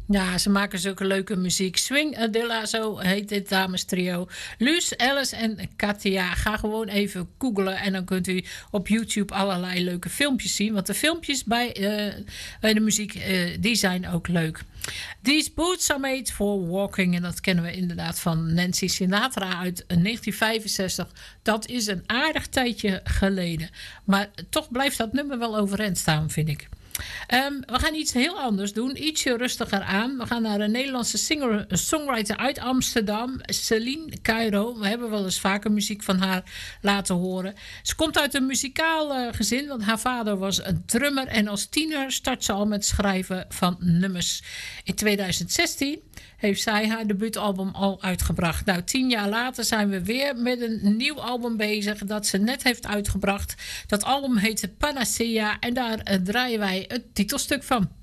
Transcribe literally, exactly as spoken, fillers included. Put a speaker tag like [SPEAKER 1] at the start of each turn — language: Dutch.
[SPEAKER 1] Ja, ze maken zulke leuke muziek. Swing Adilla, zo heet dit damestrio. Luus, Alice en Katia. Ga gewoon even googlen en dan kunt u op YouTube allerlei leuke filmpjes zien. Want de filmpjes bij, uh, bij de muziek, uh, die zijn ook leuk. These Boots Are Made for Walking. En dat kennen we inderdaad van Nancy Sinatra uit negentien vijfenzestig. Dat is een aardig tijdje geleden. Maar toch blijft dat nummer wel overeind staan, vind ik. Um, we gaan iets heel anders doen. Ietsje rustiger aan. We gaan naar een Nederlandse singer, songwriter uit Amsterdam. Celine Cairo. We hebben wel eens vaker muziek van haar laten horen. Ze komt uit een muzikaal uh, gezin. Want haar vader was een drummer. En als tiener start ze al met schrijven van nummers. In tweeduizend zestien heeft zij haar debuutalbum al uitgebracht. Nou, tien jaar later zijn we weer met een nieuw album bezig. Dat ze net heeft uitgebracht. Dat album heet Panacea. En daar uh, draaien wij het titelstuk van.